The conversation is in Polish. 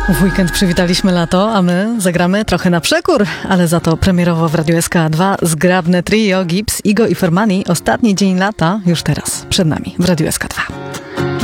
W weekend przywitaliśmy lato, a my zagramy trochę na przekór, ale za to premierowo w Radiu SK2 zgrabne trio Gibbs, Igo i Fermani. Ostatni dzień lata już teraz przed nami w Radiu SK2.